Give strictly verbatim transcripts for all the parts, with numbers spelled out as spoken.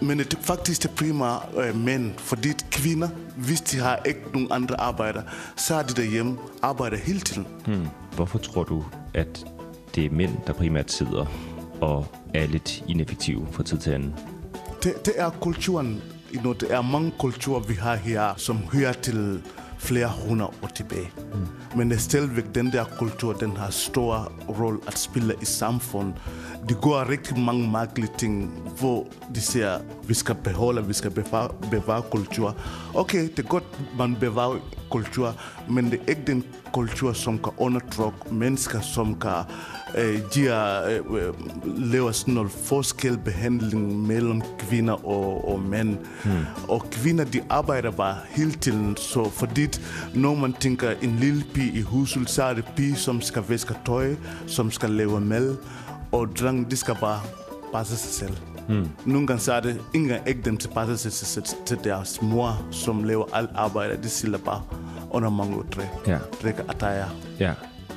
men det, faktisk det primært øh, mænd, fordi kvinder, hvis de har ikke nogen andre arbejder, så er de derhjemme arbejder hele tiden. Hmm. Hvorfor tror du, at det er mænd, der primært sidder og er lidt ineffektive fra tid til anden? Det, det er kulturen. You know, det er mange kulturer, vi har her, som hører til flere hundrede år tilbage. Mm. Men det er stadigvæk den der kultur, den har stor rolle at spille i samfundet. Det går rigtig mange mærkelige ting, hvor de siger, at vi skal beholde, vi skal bevare, bevare kultur. Okay, det er godt, man bevarer kultur, men det er ikke den kultur, som kan undertrykke mennesker, som kan øh, give, øh, lave sådan noget forskelbehandling mellem kvinder og, og mænd. Hmm. Og kvinder, de arbejder bare hele tiden, så fordi når man tænker en lille pige i huset, så er det pige, som skal vaske tøj, som skal lave mad, og dreng, de skal bare passe sig selv. Hmm. Nogle gange så er det ikke engang ikke dem til passe sig til deres mor, som laver alt arbejde. De sidder bare under mange træ, ja. drikker ataya. Ja.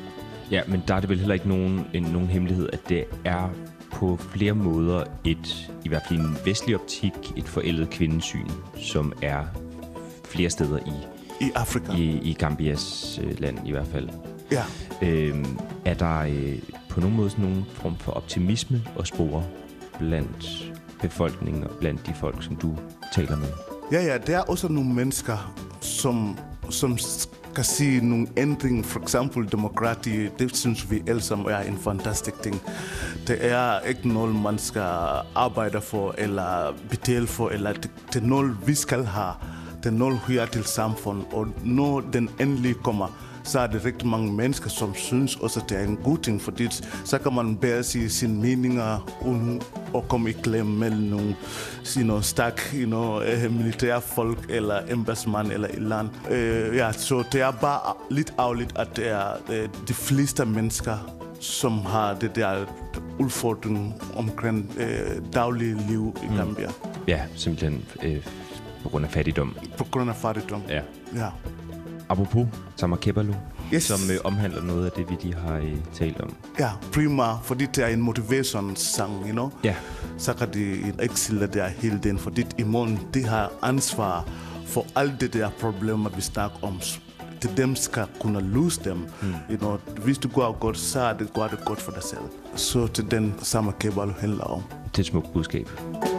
Ja, men der er det vel heller ikke nogen, en, nogen hemmelighed, at det er på flere måder et, i hvert fald i en vestlig optik, et forældet kvindesyn, som er flere steder i, I Afrika. I, i Gambias øh, land i hvert fald. Ja. Øhm, er der øh, på nogen måde sådan nogen form for optimisme og spore blandt befolkningen og blandt de folk, som du taler med? Ja, ja, der er også nogle mennesker, som, som kan sige nogle ændringer. For eksempel demokrati, det synes vi alle sammen er en fantastisk ting. Det er ikke noget, man skal arbejde for, eller betale for, eller det, det er noget, vi skal have. Det er noget, vi er til samfund, og når den endelig kommer, så er det rigtig mange mennesker, som synes også, at det er en god ting, fordi så kan man bære sige sine meninger uden at komme i klemme mellem nogle you know, stak, you know, militære folk, eller embedsmand, eller et eller andet. Uh, ja, så det er bare lidt ærgerligt, at det er uh, de fleste mennesker, som har det der udfordring omkring uh, daglige liv i Gambia. Mm. Ja, simpelthen øh, på grund af fattigdom. På grund af fattigdom, ja. ja. Apropos Samakebalo, yes. som øh, omhandler noget af det, vi lige har øh, talt om. Ja, primært, fordi det er en motivationssang, you know? Ja. Så kan de ikke der hele den, fordi i morgen, de har ansvar for alt det der problemer, vi snakker om. Til dem skal kunne løse dem. Mm. You know, hvis du går godt, så er det, går det godt for dig selv. Så til den Samakebalo handler om. Det er et smukt budskab.